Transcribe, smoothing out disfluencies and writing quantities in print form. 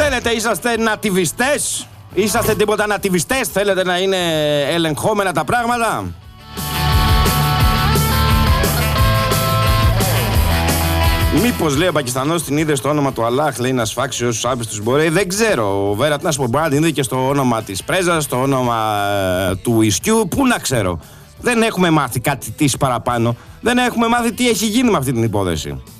θέλετε, είσαστε νατιβιστές? Είσαστε τίποτα νατιβιστές? Θέλετε να είναι ελεγχόμενα τα πράγματα? Μήπως, λέει ο Πακιστανός, την είδε στο όνομα του Αλλάχ, λέει, να σφάξει όσους άπιστους μπορεί? Δεν ξέρω, Βέρα, τι να σου πω, μπορεί να την είδε και στο όνομα της πρέζας, στο όνομα του ισκιού, πού να ξέρω. Δεν έχουμε μάθει κάτι της παραπάνω. Δεν έχουμε μάθει τι έχει γίνει με αυτή την υπόθεση.